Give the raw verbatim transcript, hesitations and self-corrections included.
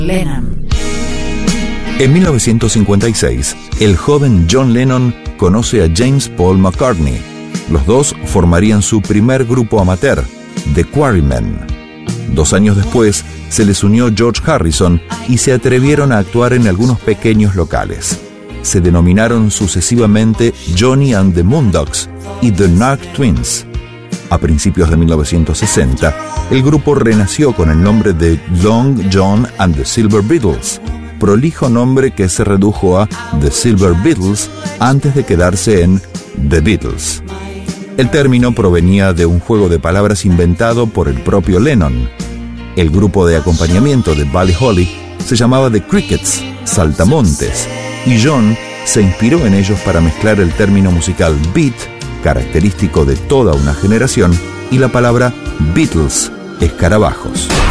Lennon. En mil novecientos cincuenta y seis, el joven John Lennon conoce a James Paul McCartney. Los dos formarían su primer grupo amateur, The Quarrymen. Dos años después, se les unió George Harrison y se atrevieron a actuar en algunos pequeños locales. Se denominaron sucesivamente Johnny and the Moondogs y The Narc Twins. A principios de mil novecientos sesenta, el grupo renació con el nombre de Long John and the Silver Beatles, prolijo nombre que se redujo a The Silver Beatles antes de quedarse en The Beatles. El término provenía de un juego de palabras inventado por el propio Lennon. El grupo de acompañamiento de Buddy Holly se llamaba The Crickets, saltamontes, y John se inspiró en ellos para mezclar el término musical beat, característico de toda una generación, y la palabra Beatles, escarabajos.